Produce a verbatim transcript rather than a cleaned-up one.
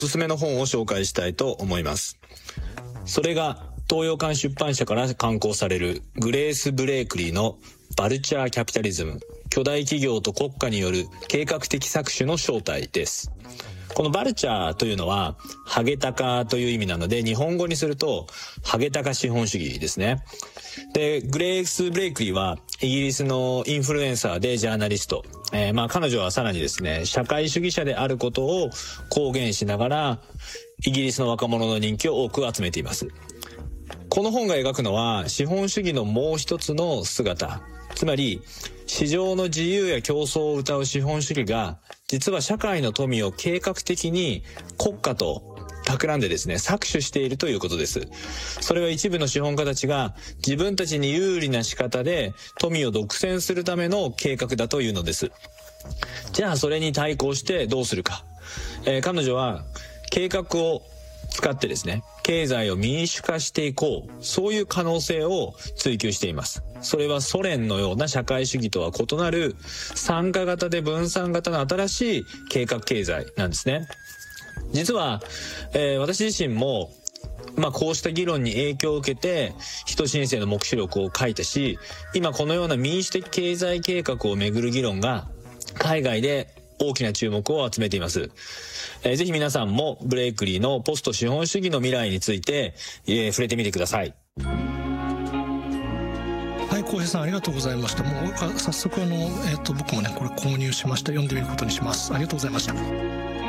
おすすめの本を紹介したいと思います。それが東洋館出版社から刊行されるグレース・ブレイクリーのバルチャーキャピタリズム、巨大企業と国家による計画的搾取の正体です。このバルチャーというのはハゲタカという意味なので、日本語にするとハゲタカ資本主義ですね。で、グレース・ブレイクリーはイギリスのインフルエンサーでジャーナリスト、えー、まあ彼女はさらにですね、社会主義者であることを公言しながらイギリスの若者の人気を多く集めています。この本が描くのは資本主義のもう一つの姿、つまり市場の自由や競争を謳う資本主義が実は社会の富を計画的に国家と企んでですね、搾取しているということです。それは一部の資本家たちが自分たちに有利な仕方で富を独占するための計画だというのです。じゃあそれに対抗してどうするか、えー、彼女は計画を使ってですね、経済を民主化していこう、そういう可能性を追求しています。それはソ連のような社会主義とは異なる参加型で分散型の新しい計画経済なんですね。実は、えー、私自身もまあこうした議論に影響を受けて人申請の目視録を書いたし、今このような民主的経済計画をめぐる議論が海外で大きな注目を集めています。えー、ぜひ皆さんもブレイクリーのポスト資本主義の未来について、えー、触れてみてください。 はい、浩平さんありがとうございました。もう早速あの、えーと、僕もねこれ購入しました。読んでみることにします。ありがとうございました。